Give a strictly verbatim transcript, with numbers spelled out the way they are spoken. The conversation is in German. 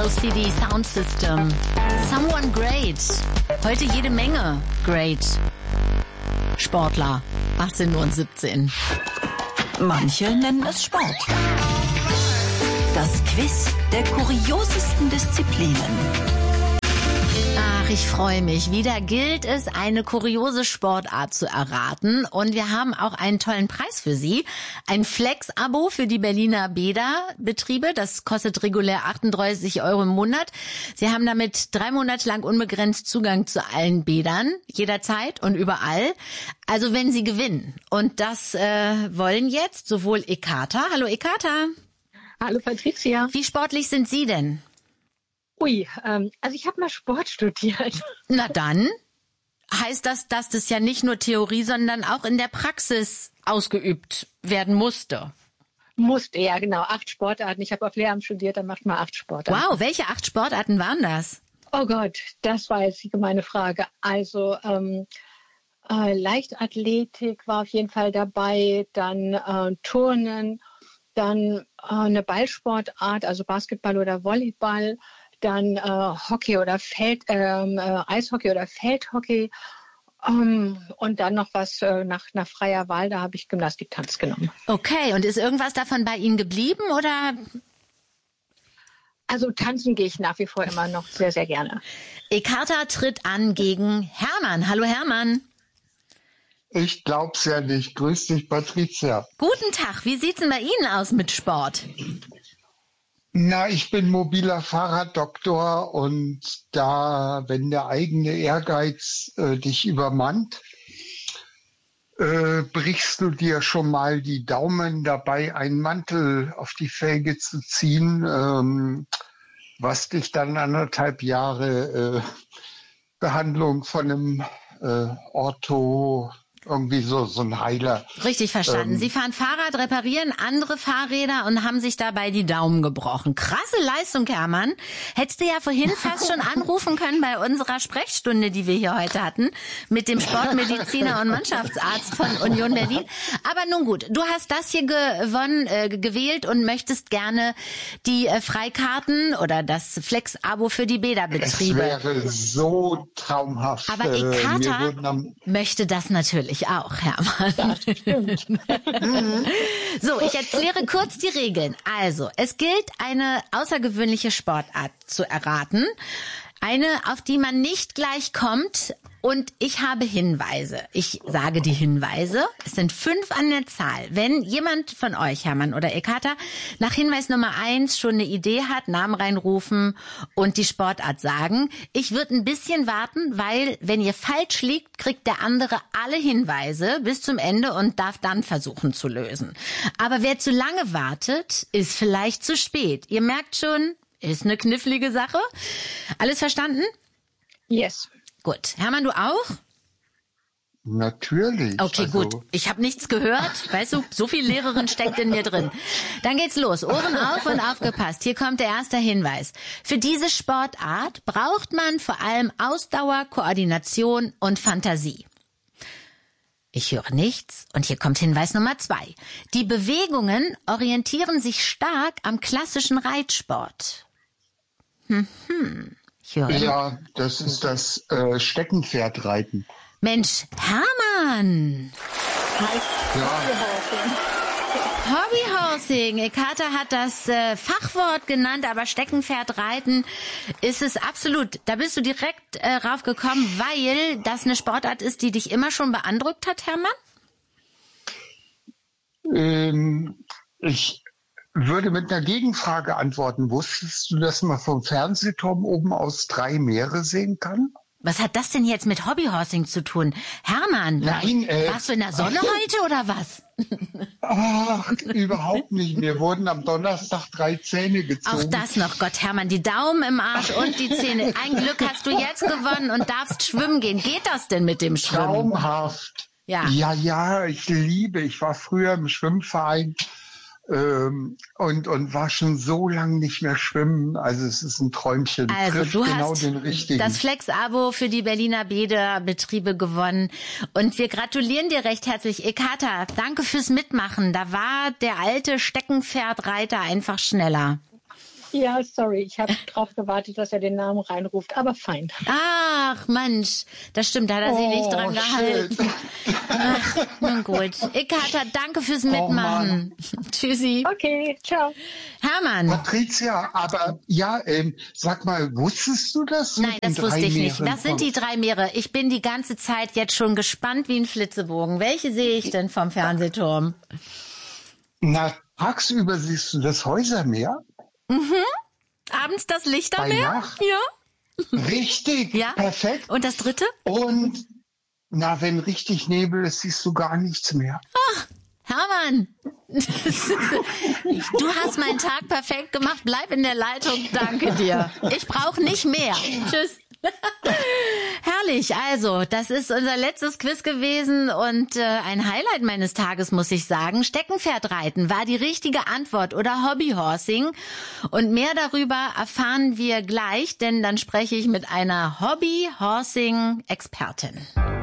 L C D Sound System. Someone great. Heute jede Menge great. Sportler. achtzehn Uhr siebzehn. Manche nennen es Sport. Das Quiz der kuriosesten Disziplinen. Ach, ich freue mich. Wieder gilt es, eine kuriose Sportart zu erraten. Und wir haben auch einen tollen Preis für Sie. Ein Flex-Abo für die Berliner Bäderbetriebe. Das kostet regulär achtunddreißig Euro im Monat. Sie haben damit drei Monate lang unbegrenzt Zugang zu allen Bädern. Jederzeit und überall. Also wenn Sie gewinnen. Und das äh, wollen jetzt sowohl Ekata. Hallo Ekata. Hallo Patricia. Wie sportlich sind Sie denn? Ui, ähm, also ich habe mal Sport studiert. Na dann heißt das, dass das ja nicht nur Theorie, sondern auch in der Praxis ausgeübt werden musste. Musste, ja genau. Acht Sportarten. Ich habe auf Lehramt studiert, dann macht man acht Sportarten. Wow, welche acht Sportarten waren das? Oh Gott, das war jetzt die gemeine Frage. Also ähm, äh, Leichtathletik war auf jeden Fall dabei, dann äh, Turnen, dann äh, eine Ballsportart, also Basketball oder Volleyball, dann äh, Hockey oder Feld, ähm, äh, Eishockey oder Feldhockey um, und dann noch was äh, nach, nach freier Wahl, da habe ich Gymnastiktanz genommen. Okay, und ist irgendwas davon bei Ihnen geblieben oder? Also tanzen gehe ich nach wie vor immer noch sehr, sehr gerne. Ekata tritt an gegen Hermann. Hallo Hermann. Ich glaub's ja nicht. Grüß dich, Patricia. Guten Tag, wie sieht's denn bei Ihnen aus mit Sport? Na, ich bin mobiler Fahrraddoktor und da, wenn der eigene Ehrgeiz äh, dich übermannt, äh, brichst du dir schon mal die Daumen dabei, einen Mantel auf die Felge zu ziehen, ähm, was dich dann anderthalb Jahre äh, Behandlung von einem äh, Ortho irgendwie so, so ein Heiler. Richtig verstanden. Ähm, Sie fahren Fahrrad, reparieren andere Fahrräder und haben sich dabei die Daumen gebrochen. Krasse Leistung, Hermann. Hättest du ja vorhin fast schon anrufen können bei unserer Sprechstunde, die wir hier heute hatten, mit dem Sportmediziner und Mannschaftsarzt von Union Berlin. Aber nun gut, du hast das hier gewonnen, äh, gewählt und möchtest gerne die äh, Freikarten oder das Flex-Abo für die Bäderbetriebe. Es wäre so traumhaft. Aber Ekata äh, möchte das natürlich auch, Hermann. Das stimmt. So, ich erkläre kurz die Regeln. Also, es gilt, eine außergewöhnliche Sportart zu erraten. Eine, auf die man nicht gleich kommt. Und ich habe Hinweise. Ich sage die Hinweise. Es sind fünf an der Zahl. Wenn jemand von euch, Hermann oder Ekata, nach Hinweis Nummer eins schon eine Idee hat, Namen reinrufen und die Sportart sagen. Ich würde ein bisschen warten, weil wenn ihr falsch liegt, kriegt der andere alle Hinweise bis zum Ende und darf dann versuchen zu lösen. Aber wer zu lange wartet, ist vielleicht zu spät. Ihr merkt schon, ist eine knifflige Sache. Alles verstanden? Yes. Gut. Hermann, du auch? Natürlich. Okay, also, gut. Ich habe nichts gehört. Weißt du, so viel Lehrerin steckt in mir drin. Dann geht's los. Ohren auf und aufgepasst. Hier kommt der erste Hinweis. Für diese Sportart braucht man vor allem Ausdauer, Koordination und Fantasie. Ich höre nichts. Und hier kommt Hinweis Nummer zwei. Die Bewegungen orientieren sich stark am klassischen Reitsport. Hm, hm. Ich höre Ja, das ist das äh, Steckenpferdreiten. Mensch, Hermann! Ja. Hobbyhorsing. Ekata hat das äh, Fachwort genannt, aber Steckenpferdreiten ist es absolut. Da bist du direkt äh, raufgekommen, weil das eine Sportart ist, die dich immer schon beeindruckt hat, Hermann? Ähm, ich würde mit einer Gegenfrage antworten. Wusstest du, dass man vom Fernsehturm oben aus drei Meere sehen kann? Was hat das denn jetzt mit Hobbyhorsing zu tun? Hermann, Nein, äh, warst du in der Sonne heute oder was? Ach, überhaupt nicht. Mir wurden am Donnerstag drei Zähne gezogen. Auch das noch, Gott, Hermann, die Daumen im Arsch und die Zähne. Ein Glück hast du jetzt gewonnen und darfst schwimmen gehen. Geht das denn mit dem Schwimmen? Traumhaft. Ja. Ja, ja, ich liebe. Ich war früher im Schwimmverein. Ähm, und, und war schon so lange nicht mehr schwimmen. Also es ist ein Träumchen. Also Trifft du genau hast den richtigen. das Flex-Abo für die Berliner Bäderbetriebe gewonnen. Und wir gratulieren dir recht herzlich. Ekata, danke fürs Mitmachen. Da war der alte Steckenpferdreiter einfach schneller. Ja, sorry, ich habe drauf gewartet, dass er den Namen reinruft, aber fein. Ach, Mensch, das stimmt, da hat er sich nicht dran gehalten. Ach, nun gut. Ikata, danke fürs Mitmachen. Oh, tschüssi. Okay, ciao. Hermann. Patricia, aber ja, ähm, sag mal, wusstest du das? Nein, das wusste ich nicht. Das sind die drei Meere. Ich bin die ganze Zeit jetzt schon gespannt wie ein Flitzebogen. Welche sehe ich denn vom Fernsehturm? Na, tagsüber siehst du das Häusermeer. Mhm. Abends das Lichtermeer? Bei Nacht? Ja. Richtig, ja. Perfekt. Und das dritte? Und na, wenn richtig Nebel ist, siehst du gar nichts mehr. Ach, Hermann, du hast meinen Tag perfekt gemacht. Bleib in der Leitung. Danke dir. Ich brauche nicht mehr. Tschüss. Herrlich, also das ist unser letztes Quiz gewesen und äh, ein Highlight meines Tages, muss ich sagen. Steckenpferdreiten war die richtige Antwort oder Hobbyhorsing und mehr darüber erfahren wir gleich, denn dann spreche ich mit einer Hobbyhorsing-Expertin.